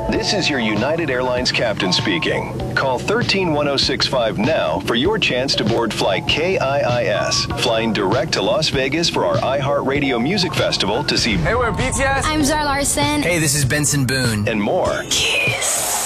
This is your United Airlines captain speaking. Call 131065 now for your chance to board flight KIIS, flying direct to Las Vegas for our iHeartRadio Music Festival to see Hey, we're BTS. I'm Zara Larson. Hey, this is Benson Boone. and more. Kiss.